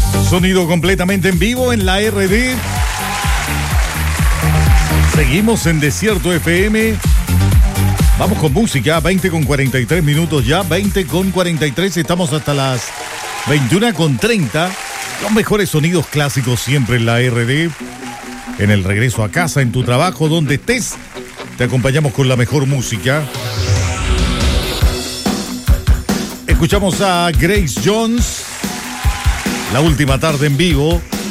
Sonido completamente en vivo en la RD. Seguimos en Desierto FM. Vamos con música, 20:43 ya, 20:43, estamos hasta las 21:30. Los mejores sonidos clásicos siempre en la RD. En el regreso a casa, en tu trabajo, donde estés, te acompañamos con la mejor música. Escuchamos a Grace Jones, La Última Tarde en Vivo.